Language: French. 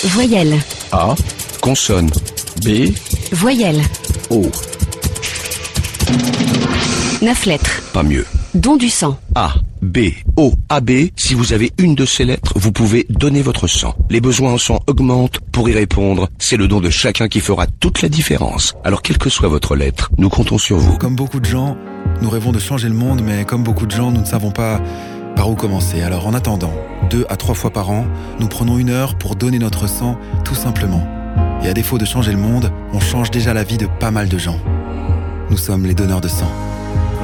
Voyelle. A. Consonne. B. Voyelle. O. 9 lettres. Pas mieux. Don du sang. A, B, O, AB. Si vous avez une de ces lettres, vous pouvez donner votre sang. Les besoins en sang augmentent. Pour y répondre, c'est le don de chacun qui fera toute la différence. Alors, quelle que soit votre lettre, nous comptons sur vous. Comme beaucoup de gens, nous rêvons de changer le monde, mais comme beaucoup de gens, nous ne savons pas par où commencer. Alors en attendant, 2 à 3 fois par an, nous prenons 1 heure pour donner notre sang, tout simplement. Et à défaut de changer le monde, on change déjà la vie de pas mal de gens. Nous sommes les donneurs de sang.